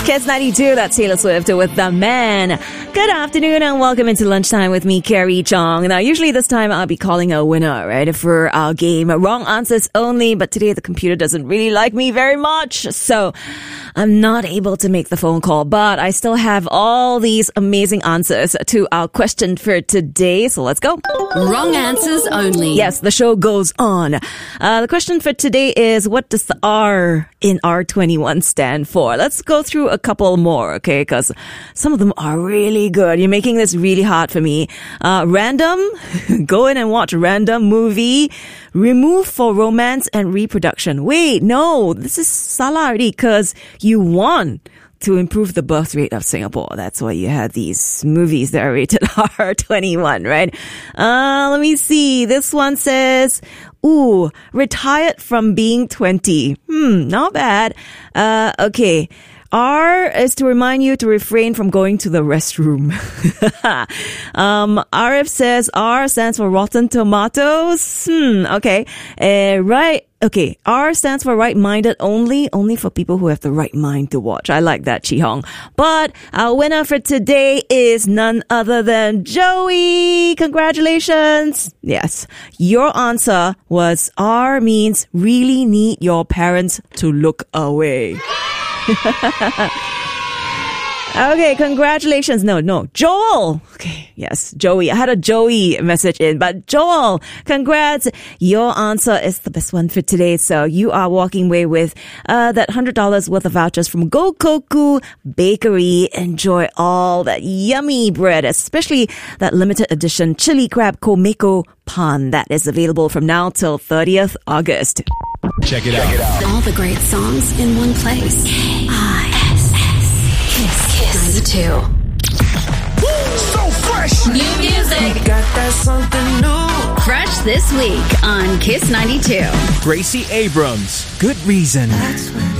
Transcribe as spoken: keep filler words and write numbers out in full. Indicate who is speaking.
Speaker 1: Kiss ninety-two, that's Taylor Swift with The Man. Good afternoon and welcome into Lunchtime with me, Carrie Chong. Now, usually this time I'll be calling a winner, right, for our game. Wrong answers only, but today the computer doesn't really like me very much, so I'm not able to make the phone call, but I still have all these amazing answers to our question for today, so let's go.
Speaker 2: Wrong answers only.
Speaker 1: Yes, the show goes on. Uh, the question for today is, what does the R in R twenty-one stand for? Let's go through a couple more, okay? Because some of them are really good. You're making this really hard for me. Uh, random, go in and watch random movie. Remove for romance and reproduction. Wait, no, this is salah already because you won to improve the birth rate of Singapore. That's why you had these movies that are rated R twenty-one, right? Uh, let me see. This one says, ooh, retired from being twenty. Hmm, not bad. Uh, okay. R is to remind you to refrain from going to the restroom. um, R F says R stands for rotten tomatoes. Hmm, okay. Uh, right. Okay. R stands for right-minded only, only for people who have the right mind to watch. I like that, Chi Hong. But our winner for today is none other than Joey. Congratulations. Yes. Your answer was R means really need your parents to look away. Okay, congratulations. No, no, Joel. Okay, yes, Joey. I had a Joey message in, but Joel, congrats. Your answer is the best one for today. So you are walking away with uh, that one hundred dollars worth of vouchers from Gokoku Bakery. Enjoy all that yummy bread, especially that limited edition chili crab Komeko pan that is available from now till thirtieth of August.
Speaker 3: Check it out.
Speaker 2: All the great songs in one place. K I S S Kiss ninety-two.
Speaker 3: So fresh.
Speaker 2: New music.
Speaker 3: Got that something new.
Speaker 2: Fresh this week on Kiss ninety-two.
Speaker 3: Gracie Abrams. Good reason.
Speaker 4: That's when